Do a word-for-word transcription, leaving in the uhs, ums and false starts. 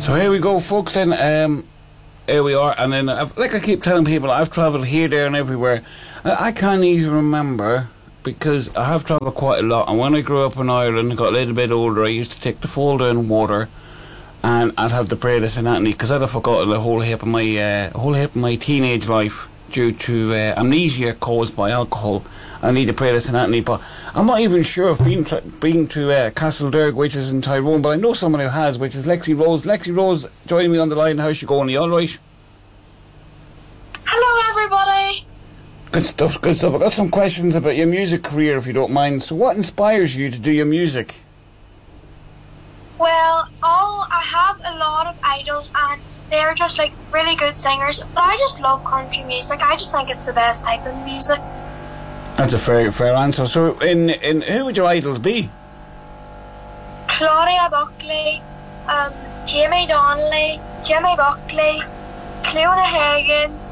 So here we go, folks, then. Um, here we are. And then, I've, like I keep telling people, I've travelled here, there and everywhere. I, I can't even remember, because I have travelled quite a lot. And when I grew up in Ireland, got a little bit older, I used to take the Folder in water, and I'd have the Breda Saint Anthony, because I'd have forgotten the whole heap of my, uh, whole heap of my teenage life due to uh, amnesia caused by alcohol. I need to pray to Saint Anthony, but I'm not even sure if being tra- been to uh, Castlederg, which is in Tyrone, but I know someone who has, which is Lexi Rose. Lexi Rose, joining me on the line. How's she going? Are you all right? Hello, everybody. Good stuff, good stuff. I've got some questions about your music career, if you don't mind. So what inspires you to do your music? Well, all I have a lot of idols, and they're just like really good singers, but I just love country music. I just think it's the best type of music. That's a fair fair answer. So, in in who would your idols be? Claudia Buckley, um, Jamie Donnelly, Jimmy Buckley, Cleona Hagan,